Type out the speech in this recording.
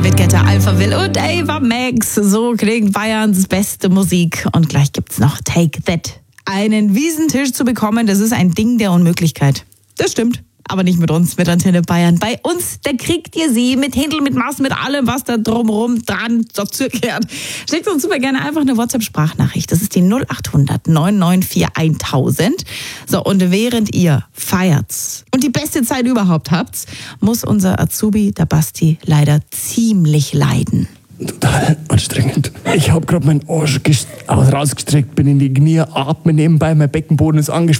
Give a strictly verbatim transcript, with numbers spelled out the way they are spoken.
David Guetta, Alpha Will und Ava Max. So klingt Bayerns beste Musik. Und gleich gibt's noch Take That. Einen Wiesentisch zu bekommen, das ist ein Ding der Unmöglichkeit. Das stimmt. Aber nicht mit uns, mit Antenne Bayern. Bei uns, da kriegt ihr sie mit Händel, mit Maß, mit allem, was da drumherum dran dazugehört. Schickt uns super gerne einfach eine WhatsApp-Sprachnachricht. Das ist die null acht hundert neun neun vier tausend. So, und während ihr feiert und die beste Zeit überhaupt habt, muss unser Azubi, der Basti, leider ziemlich leiden. Total anstrengend. Ich habe gerade meinen Arsch gest- rausgestreckt, bin in die Knie, atme nebenbei, mein Beckenboden ist angespannt.